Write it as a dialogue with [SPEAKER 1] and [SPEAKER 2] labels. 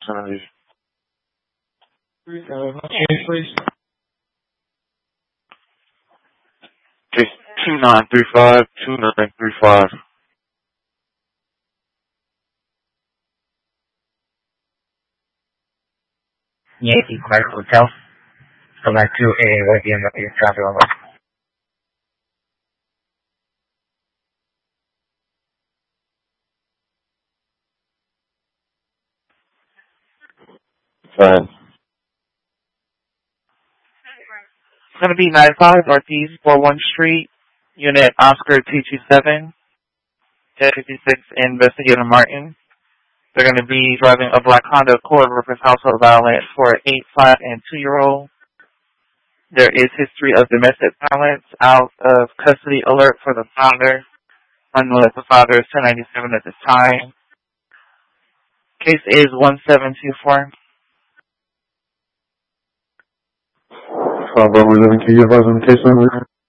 [SPEAKER 1] vicinity.
[SPEAKER 2] Please.
[SPEAKER 1] Case 2935.
[SPEAKER 3] Yankee Clark Hotel. Come back to a YPM traffic level.
[SPEAKER 1] Fine.
[SPEAKER 4] It's going to be 95 Northeast 41 Street, Unit Oscar 227, 1056 Investigator Martin. They're going to be driving a black Honda Accord with household violence for an 8, 5, and 2-year-old. There is history of domestic violence, out of custody alert for the father. Unless the father is 1097 at this time. Case is 1724.
[SPEAKER 1] Bravo 11, can you advise on the case number?